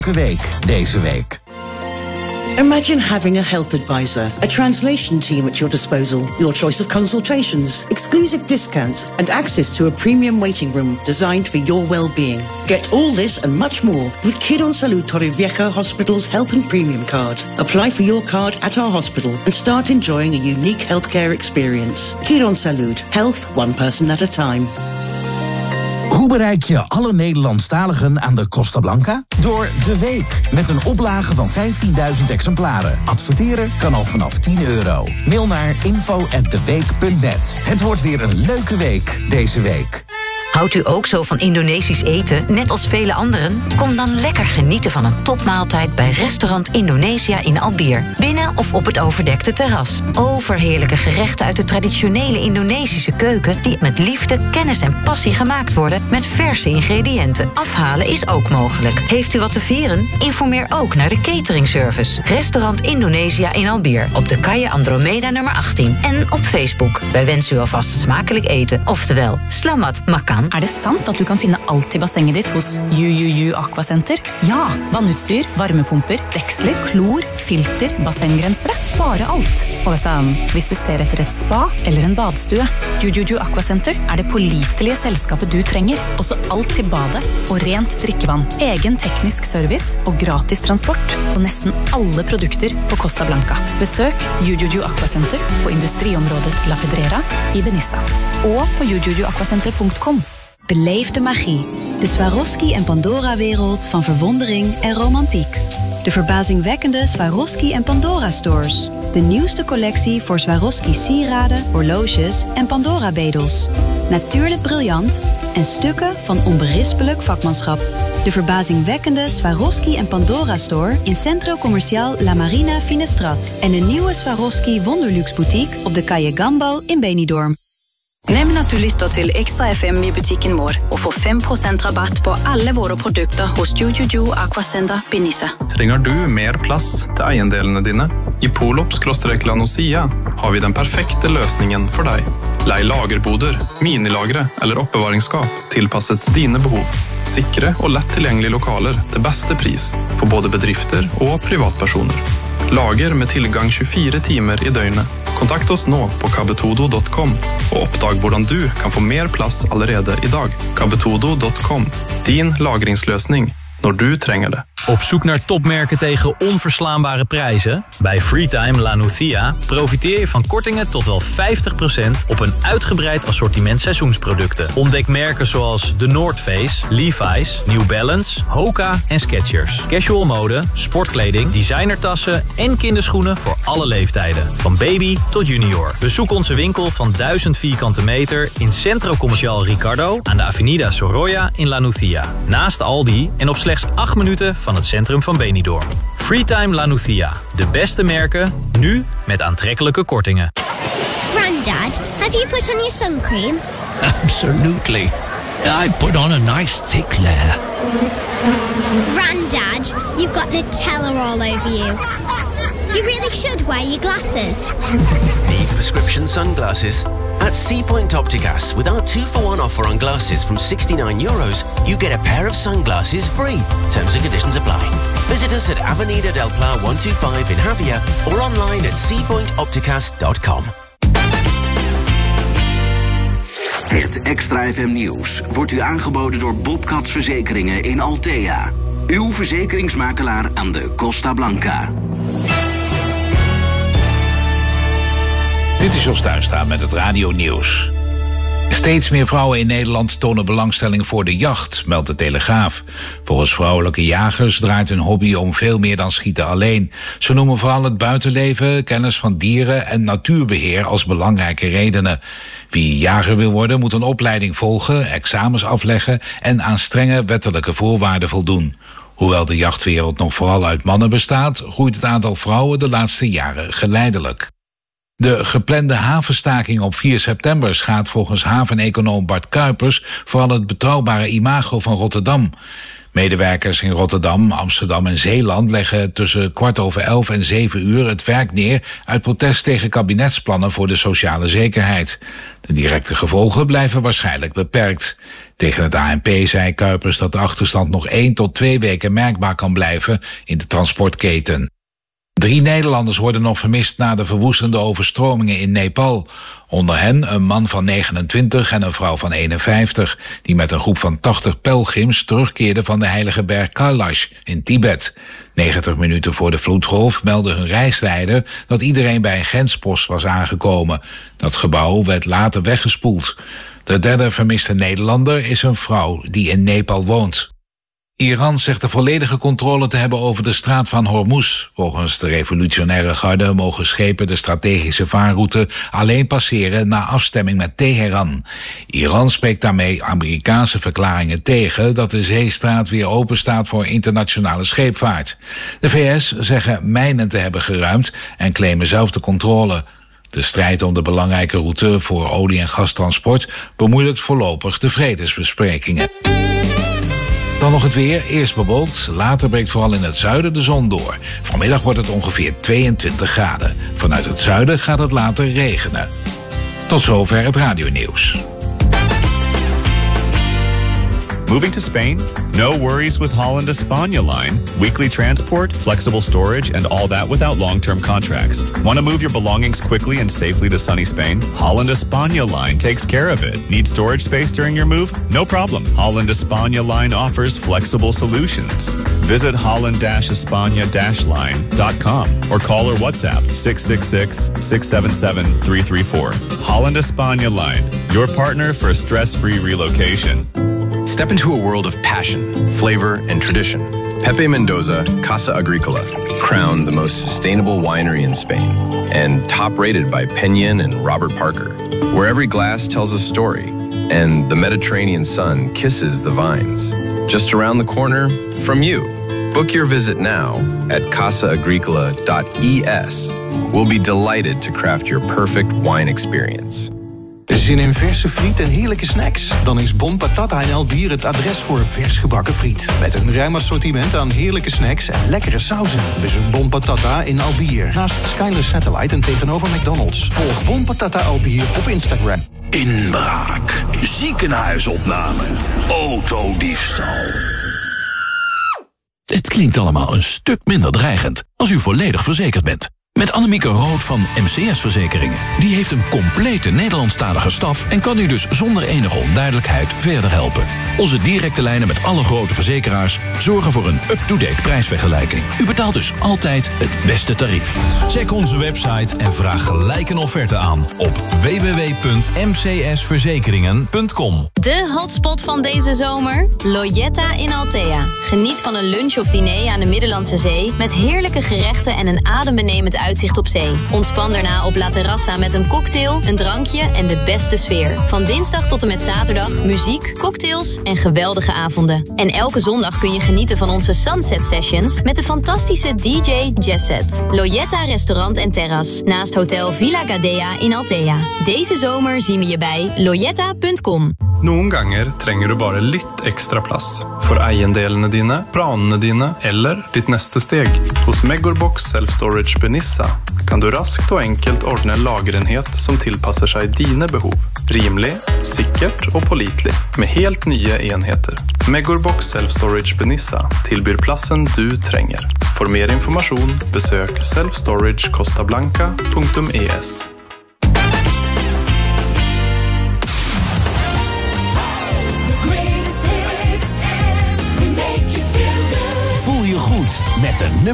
week deze week. Imagine having a health advisor, a translation team at your disposal, your choice of consultations, exclusive discounts, and access to a premium waiting room designed for your well-being. Get all this and much more with Quirónsalud Torrevieja Hospital's Health and Premium Card. Apply for your card at our hospital and start enjoying a unique healthcare experience. Quirónsalud, health one person at a time. Hoe bereik je alle Nederlandstaligen aan de Costa Blanca? Door De Week, met een oplage van 15.000 exemplaren. Adverteren kan al vanaf €10. Mail naar info@deweek.net. Het wordt weer een leuke week deze week. Houdt u ook zo van Indonesisch eten, net als vele anderen? Kom dan lekker genieten van een topmaaltijd bij restaurant Indonesia in Albier. Binnen of op het overdekte terras. Overheerlijke gerechten uit de traditionele Indonesische keuken die met liefde, kennis en passie gemaakt worden met verse ingrediënten. Afhalen is ook mogelijk. Heeft u wat te vieren? Informeer ook naar de cateringservice. Restaurant Indonesia in Albier op de Calle Andromeda nummer 18 en op Facebook. Wij wensen u alvast smakelijk eten, oftewel Slamat Makan. Er det sant at du kan finne alt i bassenget ditt hos Jujuju Aquacenter? Ja, vannutstyr, varmepumper, deksler, klor, filter, bassengrensere. Bare alt. Og hvis du ser etter et spa eller en badstue, Jujuju Aquacenter det pålitelige selskapet du trenger. Også alt til badet og rent drikkevann. Egen teknisk service og gratis transport på nesten alle produkter på Costa Blanca. Besøk Jujuju Aquacenter på industriområdet La Pedrera i Benissa. Og på jujujuaquacenter.com. Beleef de magie. De Swarovski en Pandora-wereld van verwondering en romantiek. De verbazingwekkende Swarovski en Pandora-stores. De nieuwste collectie voor Swarovski sieraden, horloges en Pandora-bedels. Natuurlijk briljant en stukken van onberispelijk vakmanschap. De verbazingwekkende Swarovski en Pandora-store in Centro Comercial La Marina Finestrat. En de nieuwe Swarovski Wonderluxe boutique op de Calle Gambo in Benidorm. Nevn at du lytter til Extra FM i butikken vår og få 5% rabatt på alle våre produkter hos Jujuju Aquacenter Benissa. Trenger du mer plass til eiendelene dine? I Polop/Lanosia har vi den perfekte løsningen for deg. Lei lagerboder, minilagre eller oppbevaringsskap tilpasset dine behov. Sikre og lett tilgjengelige lokaler til beste pris for både bedrifter og privatpersoner. Lager med tilgang 24 timer i døgnet. Kontakt oss nå på kabetodo.com og oppdag hvordan du kan få mer plass allerede i dag. kabetodo.com, din lagringsløsning når du trenger det. Op zoek naar topmerken tegen onverslaanbare prijzen? Bij Freetime Lanothea profiteer je van kortingen tot wel 50% op een uitgebreid assortiment seizoensproducten. Ontdek merken zoals The North Face, Levi's, New Balance, Hoka en Skechers. Casual mode, sportkleding, designertassen en kinderschoenen voor alle leeftijden. Van baby tot junior. Bezoek onze winkel van 1000 vierkante meter in Centro Comercial Ricardo aan de Avenida Sorolla in Lanothea. Naast Aldi en op slechts 8 minuten van het centrum van Benidorm. Freetime Lanothea. De beste merken, nu met aantrekkelijke kortingen. Grandad, have you put on your sun cream? Absolutely. I put on a nice thick layer. Grandad, you've got Nutella all over you. You really should wear your glasses. Need prescription sunglasses? At Seapoint Opticas, with our 2-for-1 offer on glasses from €69, you get a pair of sunglasses free. Terms and conditions apply. Visit us at Avenida del Pla 125 in Javia or online at seapointopticas.com. Het Extra FM nieuws wordt u aangeboden door Bobcats Verzekeringen in Althea. Uw verzekeringsmakelaar aan de Costa Blanca. Dit is Jos Tuinstra met het Radio Nieuws. Steeds meer vrouwen in Nederland tonen belangstelling voor de jacht, meldt de Telegraaf. Volgens vrouwelijke jagers draait hun hobby om veel meer dan schieten alleen. Ze noemen vooral het buitenleven, kennis van dieren en natuurbeheer als belangrijke redenen. Wie jager wil worden moet een opleiding volgen, examens afleggen en aan strenge wettelijke voorwaarden voldoen. Hoewel de jachtwereld nog vooral uit mannen bestaat, groeit het aantal vrouwen de laatste jaren geleidelijk. De geplande havenstaking op 4 september schaadt volgens haveneconoom Bart Kuipers vooral het betrouwbare imago van Rotterdam. Medewerkers in Rotterdam, Amsterdam en Zeeland leggen tussen 11:15 en 7 uur het werk neer uit protest tegen kabinetsplannen voor de sociale zekerheid. De directe gevolgen blijven waarschijnlijk beperkt. Tegen het ANP zei Kuipers dat de achterstand nog 1 tot 2 weken merkbaar kan blijven in de transportketen. 3 Nederlanders worden nog vermist na de verwoestende overstromingen in Nepal. Onder hen een man van 29 en een vrouw van 51... die met een groep van 80 pelgrims terugkeerden van de heilige berg Kailash in Tibet. 90 minuten voor de vloedgolf meldde hun reisleider dat iedereen bij een grenspost was aangekomen. Dat gebouw werd later weggespoeld. De derde vermiste Nederlander is een vrouw die in Nepal woont. Iran zegt de volledige controle te hebben over de straat van Hormuz. Volgens de revolutionaire garde mogen schepen de strategische vaarroute alleen passeren na afstemming met Teheran. Iran spreekt daarmee Amerikaanse verklaringen tegen dat de zeestraat weer open staat voor internationale scheepvaart. De VS zeggen mijnen te hebben geruimd en claimen zelf de controle. De strijd om de belangrijke route voor olie- en gastransport bemoeilijkt voorlopig de vredesbesprekingen. Dan nog het weer. Eerst bewolkt, later breekt vooral in het zuiden de zon door. Vanmiddag wordt het ongeveer 22 graden. Vanuit het zuiden gaat het later regenen. Tot zover het radionieuws. Moving to Spain? No worries with Holland España line. Weekly transport, flexible storage, and all that without long-term contracts. Want to move your belongings quickly and safely to sunny Spain? Holland España line takes care of it. Need storage space during your move? No problem. Holland España line offers flexible solutions. Visit holland-españa-line.com or call or WhatsApp 666-677-334. Holland España line, your partner for a stress-free relocation. Step into a world of passion, flavor, and tradition. Pepe Mendoza Casa Agricola, crowned the most sustainable winery in Spain, and top-rated by Penyon and Robert Parker, where every glass tells a story, and the Mediterranean sun kisses the vines. Just around the corner from you. Book your visit now at casaagricola.es. We'll be delighted to craft your perfect wine experience. Zin in verse friet en heerlijke snacks? Dan is Bon Patata in Albier het adres voor vers gebakken friet. Met een ruim assortiment aan heerlijke snacks en lekkere sauzen. Bezoek Bon Patata in Albier, naast Skyler Satellite en tegenover McDonald's. Volg Bon Patata Albier op Instagram. Inbraak, ziekenhuisopname, autodiefstal. Het klinkt allemaal een stuk minder dreigend als u volledig verzekerd bent. Met Annemieke Rood van MCS Verzekeringen. Die heeft een complete Nederlandstalige staf en kan u dus zonder enige onduidelijkheid verder helpen. Onze directe lijnen met alle grote verzekeraars zorgen voor een up-to-date prijsvergelijking. U betaalt dus altijd het beste tarief. Check onze website en vraag gelijk een offerte aan op www.mcsverzekeringen.com. De hotspot van deze zomer? Loyetta in Althea. Geniet van een lunch of diner aan de Middellandse Zee met heerlijke gerechten en een adembenemend uitzicht op zee. Ontspan daarna op La Terrassa met een cocktail, een drankje en de beste sfeer. Van dinsdag tot en met zaterdag muziek, cocktails en geweldige avonden. En elke zondag kun je genieten van onze Sunset Sessions met de fantastische DJ Jesset. Loyetta Restaurant en Terras, naast Hotel Villa Gadea in Althea. Deze zomer zien we je bij loyetta.com. Noen ganger trenger du bare litt ekstra plass for eiendelene dine, planene dine eller ditt neste steg. Hos Megorbox Self Storage Benissa kan du raskt og enkelt ordne en lagerenhet som tilpasser seg dine behov. Rimelig, sikkert og pålitelig, med helt nye enheter. Megorbox Self Storage Benissa tilbyr plassen du trenger. For mer informasjon, besøk selfstoragecostablanca.es. Voel je goed met een